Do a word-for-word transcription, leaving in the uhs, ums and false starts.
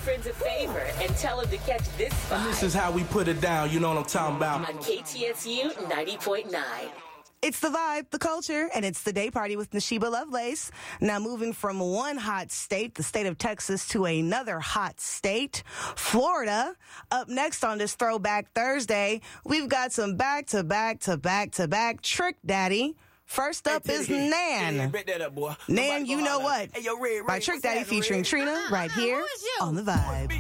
friends a favor and tell them to catch this vibe. And this is how we put it down, you know what I'm talking about. On K T S U ninety point nine. It's the vibe, the culture, and it's the day party with Nashiba Lovelace. Now moving from one hot state, the state of Texas, to another hot state, Florida. Up next on this Throwback Thursday, we've got some back-to-back-to-back-to-back Trick Daddy. First up is Nan. Yeah, bet that up, boy. Nan, you know what? Hey, yo, Red, Red, by Trick Daddy featuring Trina, right here on The Vibe.